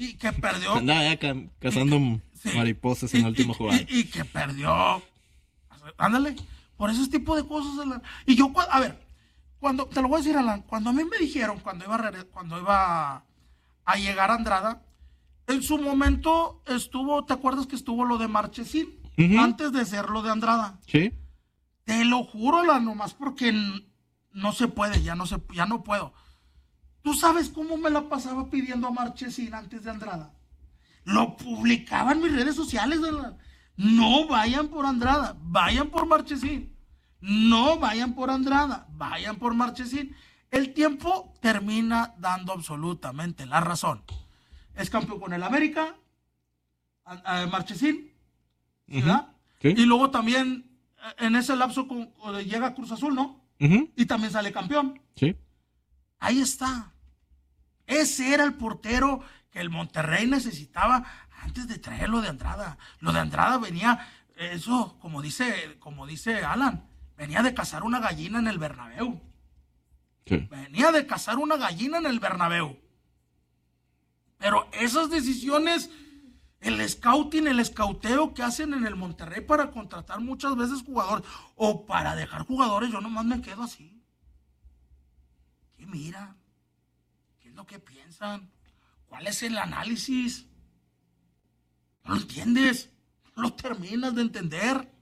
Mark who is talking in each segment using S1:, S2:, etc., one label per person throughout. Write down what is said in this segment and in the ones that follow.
S1: Y que perdió.
S2: Andaba ya cazando
S1: Sí.
S2: mariposas en la última jugada.
S1: Y que perdió. Ándale, por ese tipo de cosas, Alan. Y yo, a ver, cuando, te lo voy a decir, Alan, cuando a mí me dijeron, cuando iba a llegar a Andrada, en su momento estuvo, ¿te acuerdas que estuvo lo de Marchesín? Antes de ser lo de Andrada.
S2: Sí.
S1: Te lo juro, Alan, nomás porque no se puede, ya no puedo. ¿Tú sabes cómo me la pasaba pidiendo a Marchesín antes de Andrada? Lo publicaba en mis redes sociales, Alan. No vayan por Andrada, vayan por Marchesín. No vayan por Andrada, vayan por Marchesín. El tiempo termina dando absolutamente la razón. Es campeón con el América, Marchesín, ¿verdad?
S2: Sí.
S1: Y luego también en ese lapso llega a Cruz Azul, ¿no? Y también sale campeón.
S2: Sí.
S1: Ahí está. Ese era el portero que el Monterrey necesitaba antes de traerlo de Andrada. Lo de Andrada venía, eso, como dice Alan, venía de cazar una gallina en el Bernabéu.
S2: Sí.
S1: Venía de cazar una gallina en el Bernabéu. Pero esas decisiones, el scouting, el escauteo que hacen en el Monterrey para contratar muchas veces jugadores o para dejar jugadores, yo nomás me quedo así. ¿Qué miran? ¿Qué es lo que piensan? ¿Cuál es el análisis? ¿No lo entiendes? ¿No lo terminas de entender?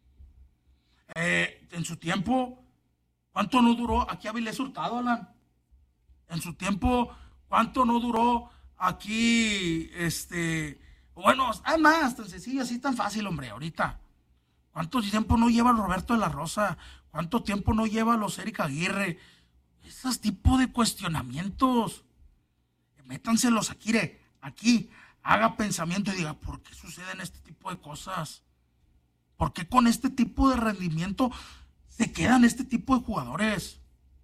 S1: En su tiempo, ¿cuánto no duró aquí Avilés Hurtado, Alan? En su tiempo, ¿cuánto no duró aquí, bueno, además, tan sencillo, así tan fácil, hombre, ahorita? ¿Cuánto tiempo no lleva Roberto de la Rosa? ¿Cuánto tiempo no lleva los Eric Aguirre? Esos tipos de cuestionamientos, métanselos aquí, haga pensamiento y diga, ¿por qué suceden este tipo de cosas? ¿Por qué con este tipo de rendimiento se quedan este tipo de jugadores?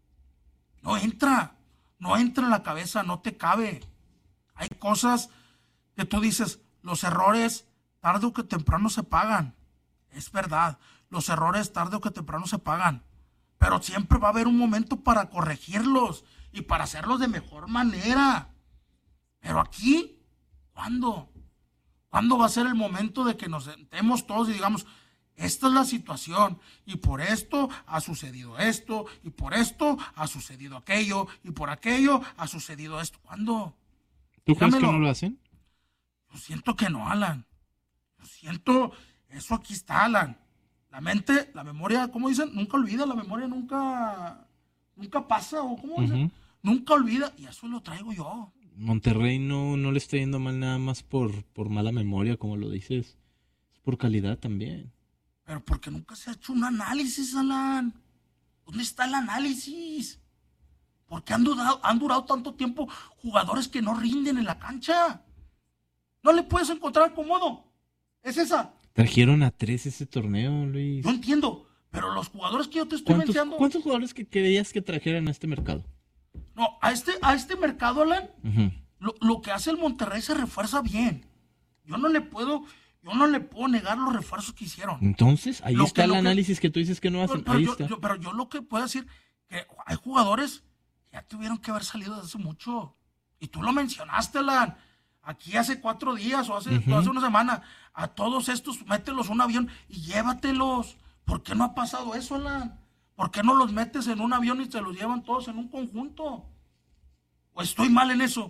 S1: No entra en la cabeza, no te cabe. Hay cosas que tú dices, los errores tarde o que temprano se pagan. Es verdad, los errores tarde o que temprano se pagan. Pero siempre va a haber un momento para corregirlos y para hacerlos de mejor manera. Pero aquí, ¿cuándo? ¿Cuándo va a ser el momento de que nos sentemos todos y digamos, esta es la situación y por esto ha sucedido esto y por esto ha sucedido aquello y por aquello ha sucedido esto? ¿Cuándo?
S2: ¿Tú crees que
S1: Dígamelo.
S2: no lo hacen?
S1: Yo siento que no, Alan. Yo siento, eso aquí está, Alan. La mente, la memoria, ¿cómo dicen? Nunca olvida, la memoria nunca pasa, o ¿cómo dicen? Nunca olvida, y eso lo traigo yo.
S2: Monterrey no le está yendo mal nada más por mala memoria, como lo dices. Es por calidad también.
S1: Pero porque nunca se ha hecho un análisis, Alan. ¿Dónde está el análisis? ¿Por qué han durado tanto tiempo jugadores que no rinden en la cancha? No le puedes encontrar acomodo. Es esa.
S2: Trajeron a 3 ese torneo, Luis.
S1: Yo entiendo, pero los jugadores que yo te estoy mencionando.
S2: ¿Cuántos jugadores que querías que trajeran a este mercado?
S1: No, a este mercado, Alan, lo que hace el Monterrey se refuerza bien. Yo no le puedo negar los refuerzos que hicieron.
S2: Entonces, ahí está el análisis que tú dices que no hacen. Ahí está.
S1: Pero yo lo que puedo decir, que hay jugadores que ya tuvieron que haber salido desde hace mucho. Y tú lo mencionaste, Alan. Aquí hace 4 días o hace una semana, a todos estos, mételos en un avión y llévatelos. ¿Por qué no ha pasado eso, Alan? ¿Por qué no los metes en un avión y se los llevan todos en un conjunto? ¿O estoy mal en eso?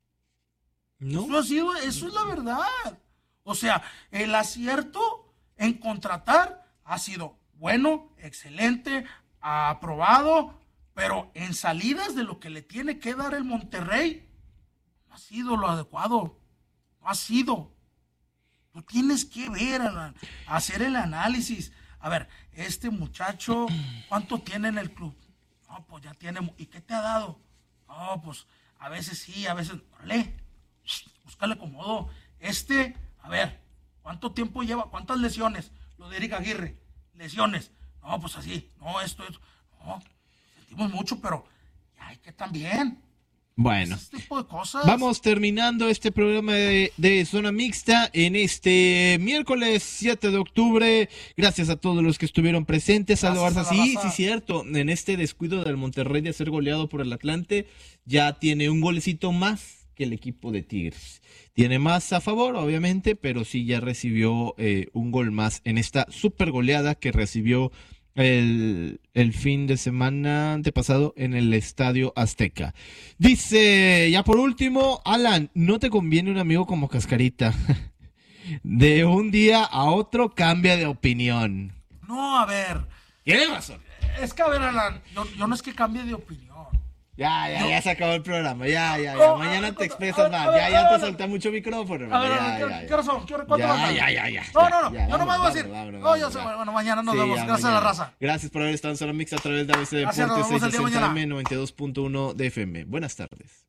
S2: No.
S1: Eso es la verdad. O sea, el acierto en contratar ha sido bueno, excelente, aprobado, pero en salidas de lo que le tiene que dar el Monterrey, no ha sido lo adecuado. No ha sido. Tú tienes que ver, hacer el análisis. A ver, este muchacho, ¿cuánto tiene en el club? No, pues ya tiene. ¿Y qué te ha dado? No, pues a veces sí, a veces. Órale, búscale acomodo. A ver, ¿cuánto tiempo lleva? ¿Cuántas lesiones? Lo de Eric Aguirre, lesiones. No, pues así. No, esto. No, sentimos mucho, pero ya hay que también.
S2: Bueno,
S1: ese tipo de cosas.
S2: Vamos terminando este programa de Zona Mixta en este miércoles 7 de octubre. Gracias a todos los que estuvieron presentes. Aldo Barza, sí, cierto. En este descuido del Monterrey de ser goleado por el Atlante, ya tiene un golecito más que el equipo de Tigres. Tiene más a favor, obviamente, pero sí ya recibió un gol más en esta super goleada que recibió el fin de semana antepasado en el Estadio Azteca. Dice, ya por último, Alan, no te conviene un amigo como Cascarita. De un día a otro cambia de opinión.
S1: No, a ver.
S2: Tiene razón.
S1: Es que, a ver, Alan, yo no es que cambie de opinión.
S2: Ya se acabó el programa. Ya.
S1: No,
S2: Mañana te
S1: a
S2: expresas
S1: ver,
S2: más.
S1: a ver,
S2: Ya
S1: a
S2: te
S1: ver.
S2: solté mucho micrófono.
S1: A ver, ¿qué razón? ¿Cuánto más? No, yo no me voy a decir. No, yo sé, bueno, mañana nos vemos. Gracias a la raza.
S2: Gracias por haber estado en Zona Mixta a través de ABC
S1: Gracias, nos
S2: Deportes
S1: vemos el día de mañana.
S2: 660M 92.1 de FM. Buenas tardes.